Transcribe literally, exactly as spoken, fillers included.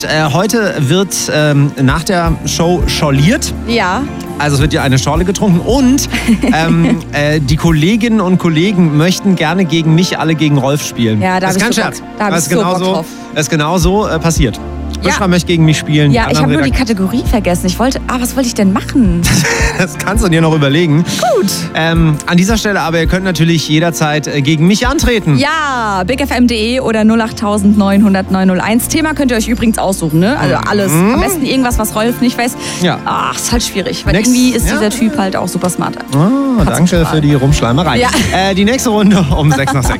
Äh, heute wird ähm, nach der Show schorliert. Ja. Also es wird ja eine Schorle getrunken und ähm, äh, die Kolleginnen und Kollegen möchten gerne gegen mich alle gegen Rolf spielen. Ja, da das ist hab kein ich so Scherz. Bock. Da hab das ich ist so genau Bock so, drauf. das ist genau so äh, passiert. Buschra Ja. möchte gegen mich spielen. Ja, die ich anderen habe nur die Redakt- Kategorie vergessen. Ich wollte, ah, was wollte ich denn machen? Das kannst du dir noch überlegen. Gut. Ähm, an dieser Stelle aber, ihr könnt natürlich jederzeit äh, gegen mich antreten. Ja, big f m punkt de oder null acht neun null null neun null eins. Thema könnt ihr euch übrigens aussuchen, ne? Also alles. Mhm. Am besten irgendwas, was Rolf nicht weiß. Ja. Ach, ist halt schwierig, weil Next. irgendwie ist Ja. dieser Typ halt auch super smart. Oh, danke für die Rumschleimerei. Ja. Äh, die nächste Runde um sechs nach sechs.